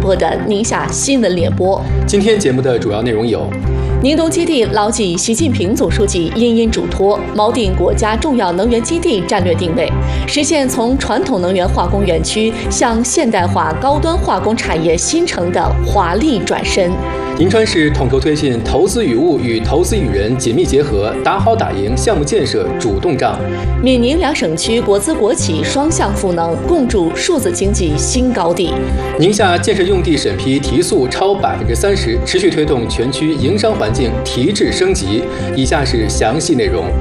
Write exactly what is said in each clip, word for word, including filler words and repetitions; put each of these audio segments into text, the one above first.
播的宁夏新闻联播。 今天节目的主要内容有： 宁东基地牢记习近平总书记殷殷嘱托，锚定国家重要能源基地战略定位，实现从传统能源化工园区向现代化高端化工产业新城的华丽转身。 银川市统筹推进投资与物与投资与人紧密结合，打好打赢项目建设主动仗。 闽宁两省区国资国企双向赋能，共筑数字经济新高地。 宁夏建设用地审批提速超百分之三十，持续推动全区营商环境提质升级。以下是详细内容。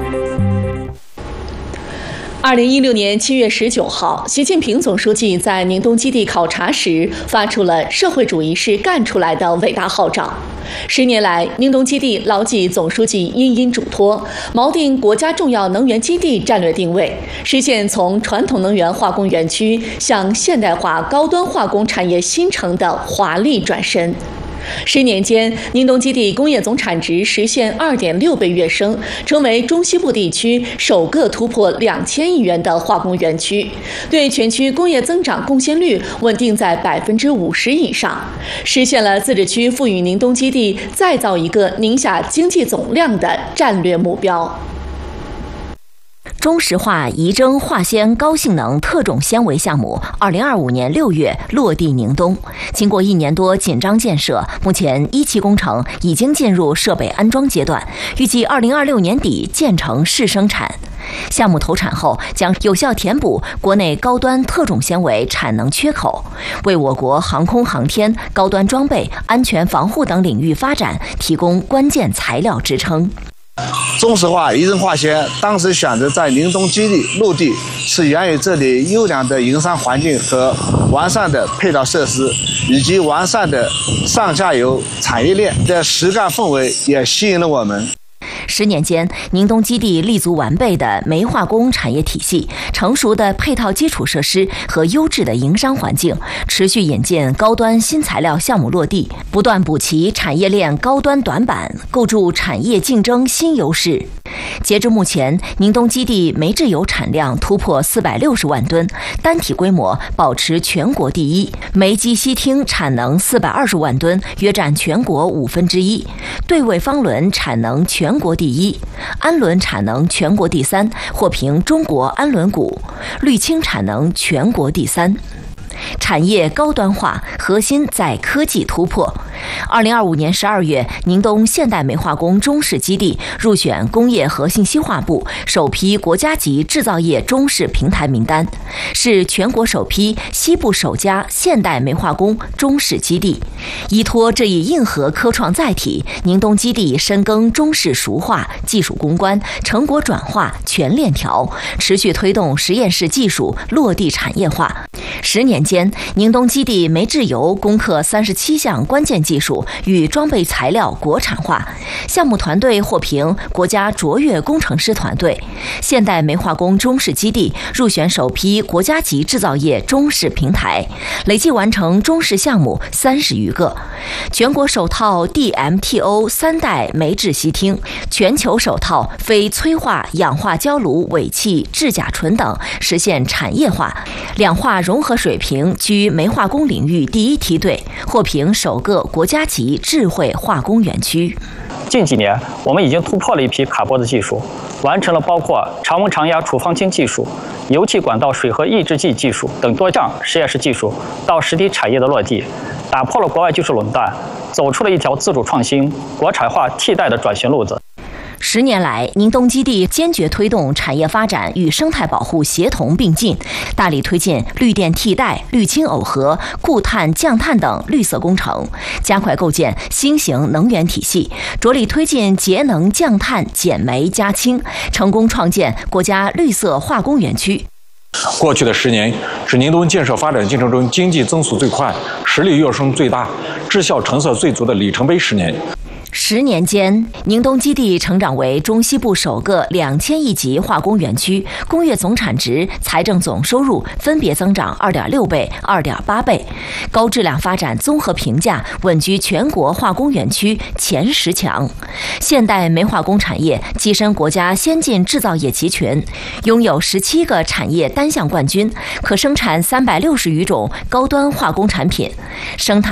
二零一六年七月十九号，习近平总书记在宁东基地考察时，发出了“社会主义是干出来的”伟大号召。十年来，宁东基地牢记总书记殷殷嘱托，锚定国家重要能源基地战略定位，实现从传统能源化工园区向现代化高端化工产业新城的华丽转身。十年间，宁东基地工业总产值实现 二点六 倍跃升，成为中西部地区首个突破两千亿元的化工园区，对全区工业增长贡献率稳定在 百分之五十 以上，实现了自治区赋予宁东基地再造一个宁夏经济总量的战略目标。 中石化仪征化纤高性能特种纤维项目二零二五年六月落地宁东，经过一年多紧张建设，目前一期工程已经进入设备安装阶段，预计二零二六年底建成试生产。项目投产后将有效填补国内高端特种纤维产能缺口，为我国航空航天、高端装备、安全防护等领域发展提供关键材料支撑。 中石化仪征化纤当时选择在宁东基地落地，是源于这里优良的营商环境和完善的配套设施，以及完善的上下游产业链的实干氛围也吸引了我们。 十年间，宁东基地立足完备的煤化工产业体系、成熟的配套基础设施和优质的营商环境，持续引进高端新材料项目落地，不断补齐产业链高端短板，构筑产业竞争新优势。截至目前，宁东基地煤制油产量突破四百六十万吨，单体规模保持全国第一；煤机烯烃产能四百二十万吨，约占全国五分之一；对位方轮产能全国第一，氨轮产能全国第三，获评中国氨轮股；氯氢产能全国第三。产业高端化核心在科技突破。二零二五年十二月，宁东现代煤化工中试基地入选工业和信息化部首批国家级制造业中试平台名单，是全国首批、西部首家现代煤化工中试基地。依托这一硬核科创载体，宁东基地深耕中试熟化、技术攻关、成果转化、全链条，持续推动实验室技术落地产业化。十年间，宁东基地煤制油攻克三十七项关键技术与装备材料国产化，项目团队获评国家卓越工程师团队。现代煤化工中试基地入选首批国家级制造业中试平台，累计完成中试项目三十余个。全国首套 D M T O 三代煤制烯烃，全球首套非催化氧化焦炉尾气制甲醇等实现产业化，两化融合水平居煤化工领域第一梯队，获评首个国家级智慧化工园区。 近几年，我们已经突破了一批卡脖子技术，完成了包括常温常压处方氢技术、油气管道水合抑制剂技术等多项实验室技术到实体产业的落地，打破了国外技术垄断，走出了一条自主创新、国产化替代的转型路子。 十年来，宁东基地坚决推动产业发展与生态保护协同并进，大力推进绿电替代、绿氢耦合、固碳降碳等绿色工程，加快构建新型能源体系，着力推进节能降碳、减煤加氢，成功创建国家绿色化工园区。 过去的十年是宁东建设发展进程中经济增速最快、实力跃升最大、质效成色最足的里程碑十年。 十年间，宁东基地成长为中西部首个两千亿级化工园区，工业总产值、财政总收入分别增长 二点六 倍、二点八 倍，高质量发展综合评价稳居全国化工园区前十强。现代煤化工产业跻身国家先进制造业集群，拥有十七个产业单项冠军，可生产三百六十余种高端化工产品，生态